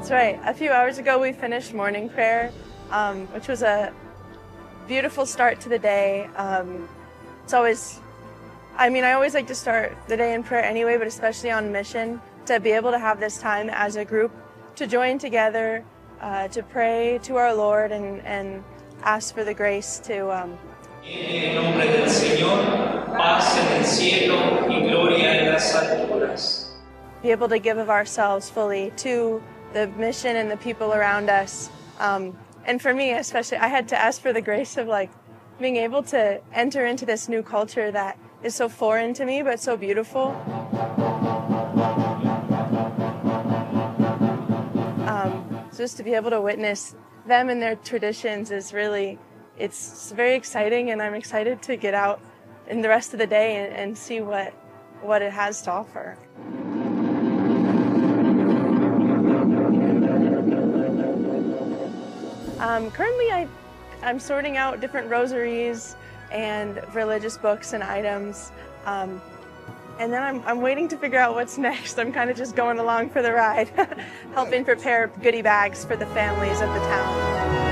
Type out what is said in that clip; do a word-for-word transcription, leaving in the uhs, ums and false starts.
That's right. A few hours ago we finished morning prayer, um, which was a beautiful start to the day. Um, it's always, I mean, I always like to start the day in prayer anyway, but especially on mission, to be able to have this time as a group to join together, uh, to pray to our Lord and, and ask for the grace to um, En el nombre del Señor, paz en el cielo y gloria en las alturas. Be able to give of ourselves fully to the mission and the people around us. Um, and for me, especially, I had to ask for the grace of like being able to enter into this new culture that is so foreign to me, but so beautiful. Um, just to be able to witness them and their traditions is really, it's very exciting, and I'm excited to get out in the rest of the day and, and see what, what it has to offer. Um, currently, I, I'm sorting out different rosaries and religious books and items, um, and then I'm, I'm waiting to figure out what's next. I'm kind of just going along for the ride, helping prepare goodie bags for the families of the town.